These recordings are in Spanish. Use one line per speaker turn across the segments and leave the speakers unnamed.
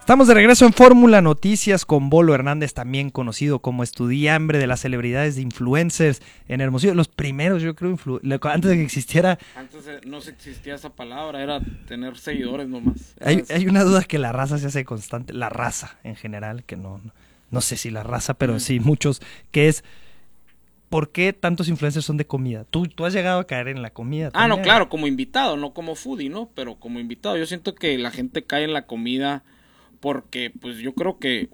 Estamos de regreso en Fórmula Noticias con Bolo Hernández, también conocido como estudiambre de las celebridades de influencers en Hermosillo. Los primeros, yo creo, antes de que existiera...
Antes no se existía esa palabra, era tener seguidores nomás.
Hay una duda que la raza se hace constante, la raza en general, que no sé si la raza, pero sí muchos, que es... ¿Por qué tantos influencers son de comida? ¿Tú has llegado a caer en la comida también?
No, claro, como invitado, no como foodie, ¿no? Pero como invitado. Yo siento que la gente cae en la comida porque, pues, yo creo que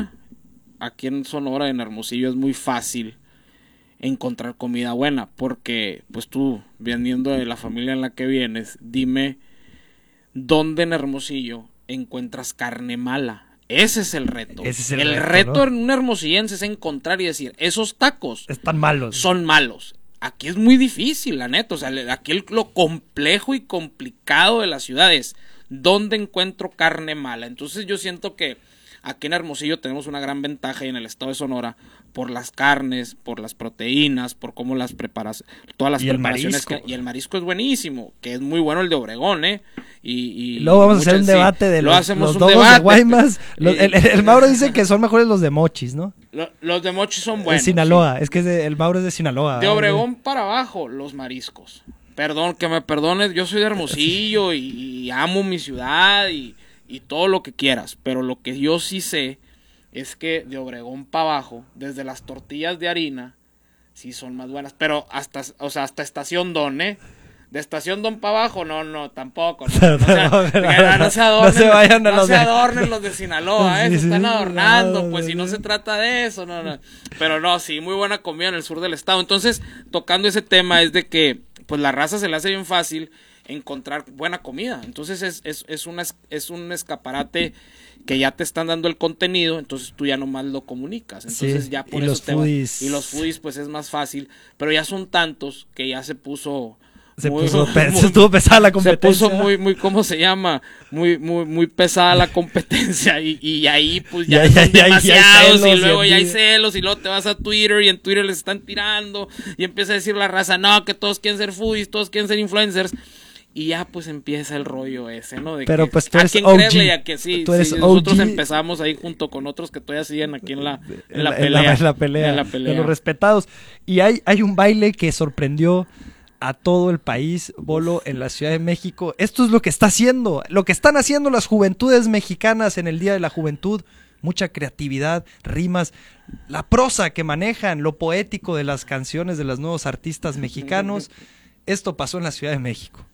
aquí en Sonora, en Hermosillo, es muy fácil encontrar comida buena. Porque, pues, tú, viniendo de la familia en la que vienes, dime dónde en Hermosillo encuentras carne mala. Ese es el reto. El reto, ¿no? En un hermosillense es encontrar y decir, esos tacos
están malos.
Son malos. Aquí es muy difícil, la neta. O sea, aquí lo complejo y complicado de la ciudad es dónde encuentro carne mala. Entonces yo siento que aquí en Hermosillo tenemos una gran ventaja y en el estado de Sonora por las carnes, por las proteínas, por cómo las preparas, todas las preparaciones. Y el marisco es buenísimo, que es muy bueno el de Obregón, Y
luego vamos a hacer un debate de los dogos de Guaymas. El Mauro dice que son mejores los de Mochis, ¿no?
Los de Mochis son buenos.
De Sinaloa, sí. Es que el Mauro es de Sinaloa.
De Obregón para abajo, los mariscos. Perdón, que me perdones, yo soy de Hermosillo y amo mi ciudad y todo lo que quieras, pero lo que yo sí sé es que de Obregón para abajo, desde las tortillas de harina, sí son más buenas, pero hasta Estación Don, De Estación Don para abajo, no, tampoco. No se adornen los de Sinaloa, se están adornando, pues si no se trata de eso, no. Pero no, sí, muy buena comida en el sur del estado. Entonces, tocando ese tema es de que, pues la raza se le hace bien fácil encontrar buena comida. Entonces es un escaparate que ya te están dando el contenido, entonces tú ya nomás lo comunicas. Entonces ya por eso y los foodies pues es más fácil, pero ya son tantos que ya estuvo pesada la competencia. Se puso muy ¿cómo se llama? Muy pesada la competencia y ahí pues ya son demasiados y luego ya hay celos y luego te vas a Twitter y en Twitter les están tirando y empieza a decir la raza, no, que todos quieren ser foodies, todos quieren ser influencers. Y ya pues empieza el rollo ese, ¿no? De
pero
que,
pues tú eres OG.
Creerle ya que sí, nosotros empezamos ahí junto con otros que todavía siguen aquí en la pelea
de los respetados. Y hay un baile que sorprendió a todo el país, Bolo, en la Ciudad de México. Esto es lo que están haciendo las juventudes mexicanas en el Día de la Juventud. Mucha creatividad, rimas, la prosa que manejan, lo poético de las canciones de los nuevos artistas mexicanos. Esto pasó en la Ciudad de México.